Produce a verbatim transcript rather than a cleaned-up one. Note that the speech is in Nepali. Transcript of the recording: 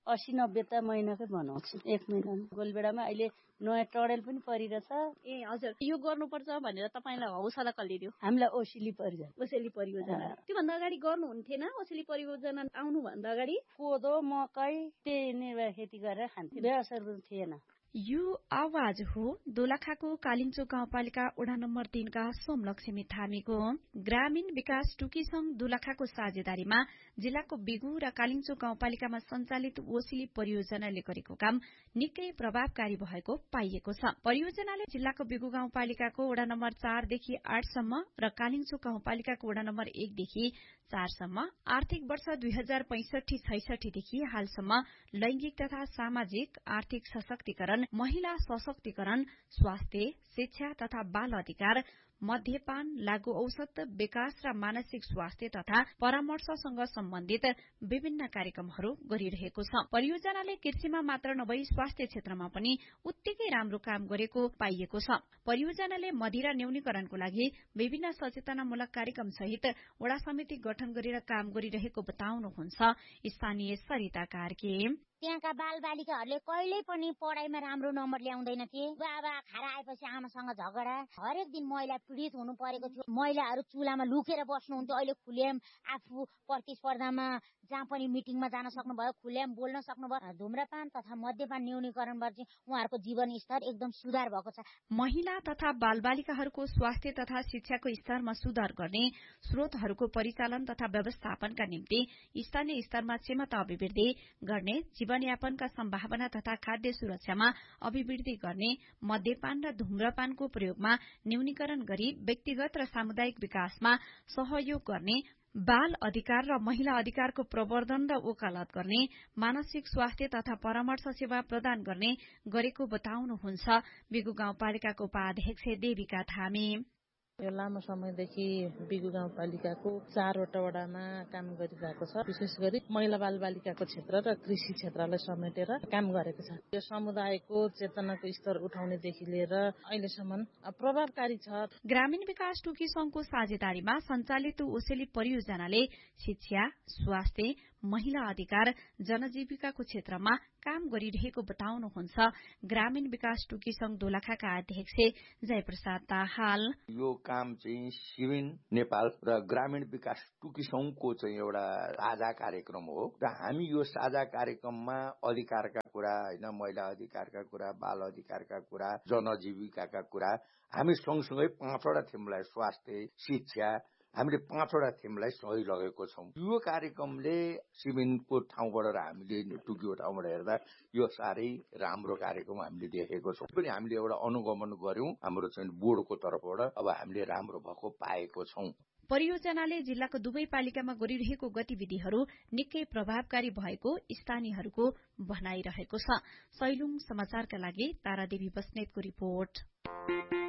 अस्सी नब्बे त महिनाकै बनाउँछु एक महिनामा। गोलबेडामा अहिले नयाँ टडेल पनि परिरहेछ। ए हजुर, यो गर्नुपर्छ भनेर तपाईँलाई हौसला कसले दियो? हामीलाई ओसिली परियोजना ओसेली परियोजना। त्योभन्दा अगाडि गर्नुहुन्थेन ओसेली परियोजना आउनुभन्दा अगाडि? कोदो मकै त्यही निर्वाह खेती गरेर खान्थे, व्यवसाय थिएन। यो आवाज हो दोलखाको कालिन्चो गाउँपालिका वडा नम्बर तीन का सोमलक्ष्मी थामीको। ग्रामीण विकास टुकी संघ दोलखाको साझेदारीमा जिल्लाको बिगु र कालिन्चो गाउँपालिकामा सञ्चालित ओसिली परियोजनाले गरेको काम निकै प्रभावकारी भएको पाइएको छ। परियोजनाले जिल्लाको बिगु गाउँपालिकाको वडा नम्बर चारदेखि आठसम्म र कालिन्चो गाउँपालिकाको वडा नम्बर एकदेखि चारसम्म आर्थिक वर्ष दुई हजार पैंसठी छैसठीदेखि हालसम्म लैंगिक तथा सामाजिक आर्थिक सशक्तिकरण, महिला सशक्तिकरण, स्वास्थ्य, शिक्षा तथा बाल अधिकार, मध्यपान, लागू औषध विकास र मानसिक स्वास्थ्य तथा परामर्शसँग सम्बन्धित विभिन्न कार्यक्रमहरू गरिरहेको छ। परियोजनाले कृषिमा मात्र नभई स्वास्थ्य क्षेत्रमा पनि उत्तिकै राम्रो काम गरेको पाइएको छ। परियोजनाले मदिरा न्यूनीकरणको लागि विभिन्न सचेतनामूलक कार्यक्रम सहित वडा समिति गठन गरेर काम गरिरहेको बताउनुहुन्छ स्थानीय सरिता कार्की। त्यहाँका बाल बालिकाहरूले कहिल्यै पनि पढाइमा राम्रो नम्बर ल्याउँदैन थिए। बाबा खाएर आएपछि आमासँग झगडा, हरेक दिन महिला पीडित हुनु परेको थियो। महिलाहरू चुलामा लुकेर बस्नुहुन्थ्यो। अहिले खुलेम आफू प्रतिस्पर्धामा जहाँ पनि मिटिङमा जान सक्नुभयो, खुलेम बोल्न सक्नुभयो। धुम्रपान तथा मद्यपान न्यूनीकरणबाट चाहिँ उहाँहरूको जीवन स्तर एकदम सुधार भएको छ। महिला तथा बालबालिकाहरूको स्वास्थ्य तथा शिक्षाको स्तरमा सुधार गर्ने, स्रोतहरूको परिचालन तथा व्यवस्थापनका निम्ति स्थानीय स्तरमा क्षमता अभिवृद्धि गर्ने, जीवनयापनका सम्भावना तथा खाद्य सुरक्षामा अभिवृद्धि गर्ने, मद्यपान र धूम्रपानको प्रयोगमा न्यूनीकरण गरी व्यक्तिगत र सामुदायिक विकासमा सहयोग गर्ने, बाल अधिकार र महिला अधिकारको प्रवर्धन र वकालत गर्ने, मानसिक स्वास्थ्य तथा परामर्श सेवा प्रदान गर्ने गरेको बताउनुहुन्छ बिगु गाउँपालिकाको उपाध्यक्ष देविका थामी। यो लामो समयदेखि बिगु गाउँपालिकाको चारवटा वडामा काम गरिरहेको छ। विशेष गरी महिला बालबालिकाको क्षेत्र र कृषि क्षेत्रलाई समेटेर काम गरेको छ। यो समुदायको चेतनाको स्तर उठाउनेदेखि लिएर अहिलेसम्म प्रभावकारी छ। ग्रामीण विकास टुकी संघको साझेदारीमा सञ्चालित ओसेली परियोजनाले शिक्षा, स्वास्थ्य, महिला अधिकार, जनजीविकाको क्षेत्रमा काम गरिरहेको बताउनुहुन्छ ग्रामीण विकास टुकी संघ दोलखाका अध्यक्ष जयप्रसाद दाहाल। यो काम चाहिँ सिविन नेपाल र ग्रामीण विकास टुकी संघको चाहिँ एउटा साझा कार्यक्रम हो र हामी यो साझा कार्यक्रममा अधिकारका कुरा होइन, महिला अधिकारका कुरा, बाल अधिकारका कुरा, जनजीविकाका कुरा हामी सँगसँगै पाँचवटा थिमलाई स्वास्थ्य, शिक्षा हामीले पाँचवटा थिमलाई सही लगेको छौं। यो कार्यक्रमले सिविनको ठाउँबाट र हामीले टुकीको ठाउँबाट हेर्दा यो साह्रै राम्रो कार्यक्रम हामीले देखेको छौं। पनि हामीले एउटा अनुगमन गर्यौं हाम्रो चाहिँ बोर्डको तर्फबाट, अब हामीले राम्रो भएको पाएको छौं। परियोजनाले जिल्लाको दुवै पालिकामा गरिरहेको गतिविधिहरू निकै प्रभावकारी भएको स्थानीयहरूको भनाइरहेको छ। सैलुङ समाचारका लागि तारादेवी बस्नेतको रिपोर्ट।